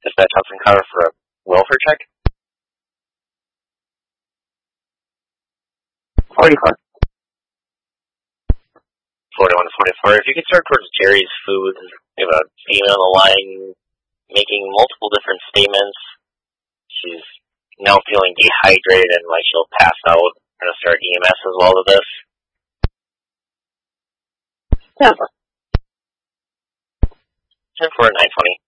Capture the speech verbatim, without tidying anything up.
Dispatch Hudson Car for a welfare check. forty-four. forty-one to forty-four. If you could start towards Jerry's Foods, we have a female on the line making multiple different statements. She's now feeling dehydrated and like she'll pass out. We're going to start E M S as well with this. ten four. ten four at nine twenty.